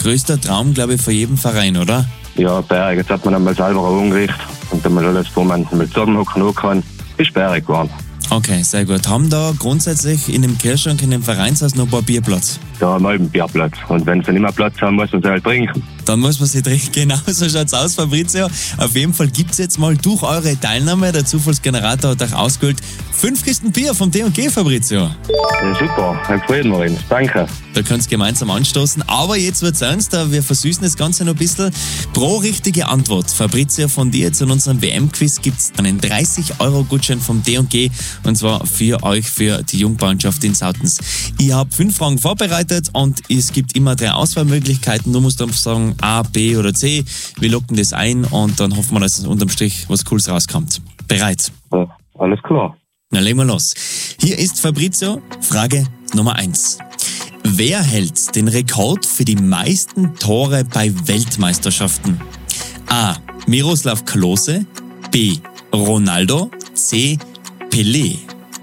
größter Traum, glaube ich, von jedem Verein, oder? Ja, Berg. Jetzt hat man einmal selber auch umgerichtet und dann mal alles, wo man mit zusammenhocken kann, ist Berg geworden. Okay, sehr gut. Haben da grundsätzlich in dem Kühlschrank, in dem Vereinshaus noch ein paar Bierplatz? Da mal ein Bierplatz. Und wenn sie nicht mehr Platz haben, muss man sie halt trinken. Dann muss man sie trinken. Genau so schaut's aus, Fabrizio. Auf jeden Fall gibt's jetzt mal durch eure Teilnahme, der Zufallsgenerator hat euch ausgewählt, 5 Kisten Bier vom D&G, Fabrizio. Ja, super, dann freuen wir uns. Danke. Da könnt ihr gemeinsam anstoßen. Aber jetzt wird's ernst, wir versüßen das Ganze noch ein bisschen. Pro richtige Antwort, Fabrizio, von dir zu unserem WM-Quiz gibt's einen 30-Euro-Gutschein vom D&G und zwar für euch, für die Jungbauernschaft in Sautens. Ich habe 5 Fragen vorbereitet und es gibt immer 3 Auswahlmöglichkeiten. Du musst dann sagen A, B oder C. Wir locken das ein und dann hoffen wir, dass unterm Strich was Cooles rauskommt. Bereit? Ja, alles klar. Na, legen wir los. Hier ist Fabrizio, Frage Nummer 1. Wer hält den Rekord für die meisten Tore bei Weltmeisterschaften? A. Miroslav Klose, B. Ronaldo, C. Pelé.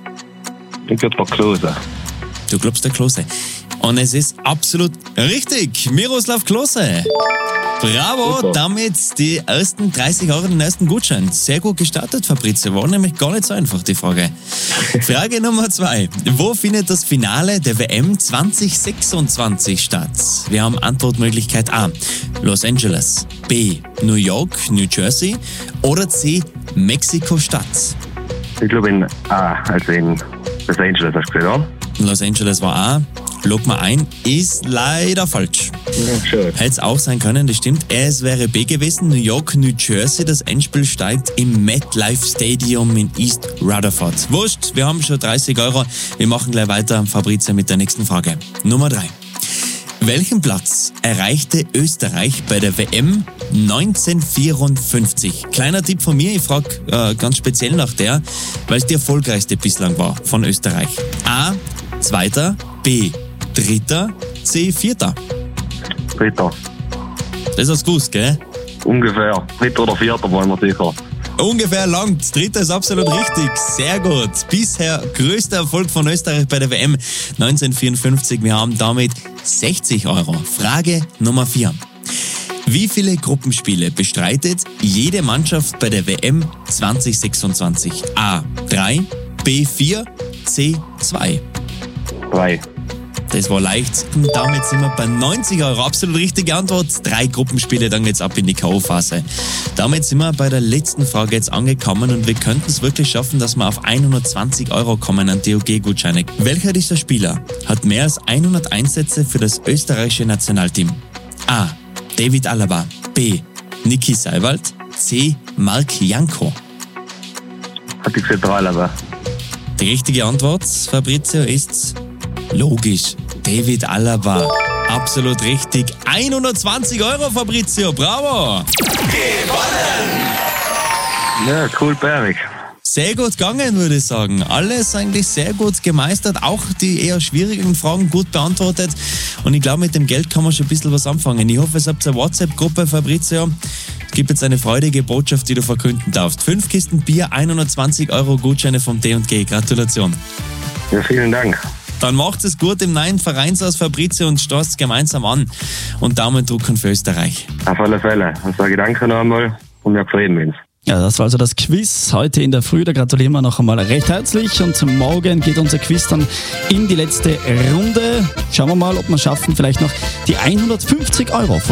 Ich glaube der Klose. Du glaubst der Klose. Und es ist absolut richtig. Miroslav Klose. Bravo, Super. damit die ersten 30 Euro, den ersten Gutschein. Sehr gut gestartet, Fabrizio. War nämlich gar nicht so einfach, die Frage. Frage Nummer 2. Wo findet das Finale der WM 2026 statt? Wir haben Antwortmöglichkeit A. Los Angeles, B. New York, New Jersey oder C. Mexiko-Stadt. Ich glaube in A, also in Los Angeles, hast du gesagt, oder? Los Angeles war A. Log mal ein, ist leider falsch. Ja, schön. Hätte es auch sein können, das stimmt. Es wäre B gewesen, New York, New Jersey. Das Endspiel steigt im MetLife Stadium in East Rutherford. Wurscht, wir haben schon 30 Euro. Wir machen gleich weiter, Fabrizio, mit der nächsten Frage. Nummer 3. Welchen Platz erreichte Österreich bei der WM 1954? Kleiner Tipp von mir, ich frage ganz speziell nach der, weil es die erfolgreichste bislang war von Österreich. A, Zweiter, B, Dritter, C, Vierter. Dritter. Das hast du gewusst, gell? Ungefähr. Dritter oder Vierter wollen wir sicher. Ungefähr langt. Dritter ist absolut richtig. Sehr gut. Bisher größter Erfolg von Österreich bei der WM 1954. Wir haben damit 60 Euro. Frage Nummer 4. Wie viele Gruppenspiele bestreitet jede Mannschaft bei der WM 2026? A, 3, B, 4, C, 2. 3. Das war leicht. Und damit sind wir bei 90 Euro. Absolut richtige Antwort. 3 Gruppenspiele, dann geht's ab in die K.O.-Phase. Damit sind wir bei der letzten Frage jetzt angekommen und wir könnten es wirklich schaffen, dass wir auf 120 Euro kommen an DOG-Gutscheine. Welcher dieser Spieler hat mehr als 100 Einsätze für das österreichische Nationalteam? A. David Alaba. B. Niki Seiwald. C. Marc Janko. Hat ich gesagt, 3 aber. Die richtige Antwort, Fabrizio, ist logisch. David Alaba. Absolut richtig. 120 Euro, Fabrizio. Bravo. Ja, cool, Berg. Sehr gut gegangen, würde ich sagen. Alles eigentlich sehr gut gemeistert. Auch die eher schwierigen Fragen gut beantwortet. Und ich glaube, mit dem Geld kann man schon ein bisschen was anfangen. Ich hoffe, es habt eine WhatsApp-Gruppe, Fabrizio. Es gibt jetzt eine freudige Botschaft, die du verkünden darfst. 5 Kisten Bier, 120 Euro Gutscheine vom D&G. Gratulation. Ja, vielen Dank. Dann macht es gut im neuen Vereinshaus, Fabrizio, und stoßt gemeinsam an. Und Daumen drücken für Österreich. Auf alle Fälle. Dann sage ich danke noch einmal und wir freuen uns. Ja, das war also das Quiz heute in der Früh. Da gratulieren wir noch einmal recht herzlich. Und zum Morgen geht unser Quiz dann in die letzte Runde. Schauen wir mal, ob wir schaffen, vielleicht noch die 150 Euro.